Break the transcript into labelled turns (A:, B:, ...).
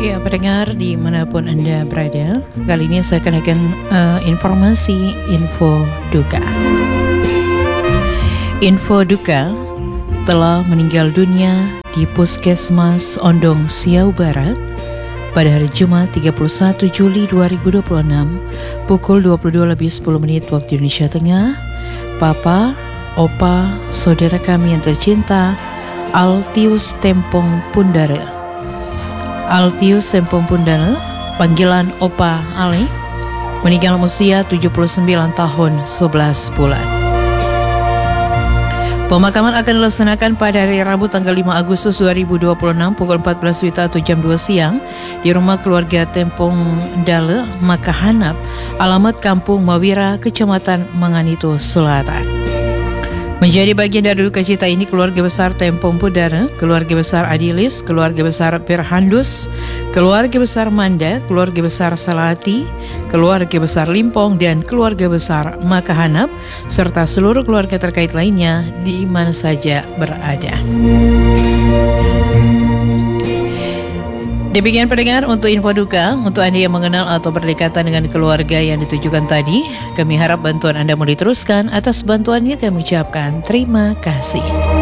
A: Ya, pendengar dimanapun Anda berada, kali ini saya akan informasi info duka. Info duka telah meninggal dunia di Puskesmas Ondong Siau Barat pada hari Jumat 31 Juli 2026 pukul 22:10 waktu Indonesia Tengah. Papa, Opa, saudara kami yang tercinta, Altius Tempong Pundara. Altius Tempong Pundara, panggilan Opa Ali, meninggal usia 79 tahun 11 bulan. Pemakaman akan dilaksanakan pada hari Rabu tanggal 5 Agustus 2026 pukul 14 atau jam 2 siang di rumah keluarga Tempong Dale, Makahanap, alamat Kampung Mawira, Kecamatan Manganito Selatan. Menjadi bagian dari duka cita ini keluarga besar Tempong Pundara, keluarga besar Adilis, keluarga besar Perhandus, keluarga besar Manda, keluarga besar Salati, keluarga besar Limpong, dan keluarga besar Makahanap, serta seluruh keluarga terkait lainnya di mana saja berada. Demikian pendengar untuk info duka. Untuk Anda yang mengenal atau berdekatan dengan keluarga yang ditujukan tadi, kami harap bantuan Anda mau diteruskan. Atas bantuannya kami ucapkan terima kasih.